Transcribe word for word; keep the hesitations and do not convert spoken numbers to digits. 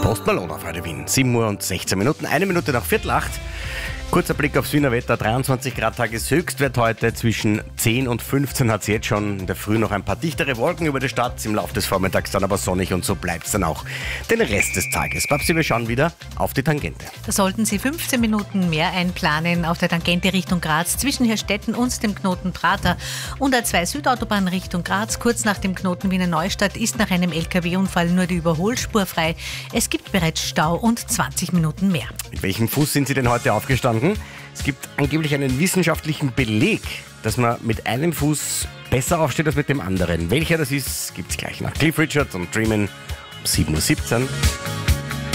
Post Malone auf Radio Wien. sieben Uhr und sechzehn Minuten, eine Minute nach Viertel acht. Kurzer Blick aufs Wiener Wetter, dreiundzwanzig Grad Tageshöchstwert heute, zwischen zehn und fünfzehn hat es jetzt schon. In der Früh noch ein paar dichtere Wolken über die Stadt, im Laufe des Vormittags dann aber sonnig und so bleibt es dann auch den Rest des Tages. Babsi, wir schauen wieder auf die Tangente. Da sollten Sie fünfzehn Minuten mehr einplanen auf der Tangente Richtung Graz zwischen Herstetten und dem Knoten Prater und A zwei Südautobahn Richtung Graz. Kurz nach dem Knoten Wiener Neustadt ist nach einem L K W-Unfall nur die Überholspur frei. Es gibt bereits Stau und zwanzig Minuten mehr. Mit welchem Fuß sind Sie denn heute aufgestanden? Es gibt angeblich einen wissenschaftlichen Beleg, dass man mit einem Fuß besser aufsteht als mit dem anderen. Welcher das ist, gibt es gleich nach Cliff Richard und Dreamin' um sieben Uhr siebzehn.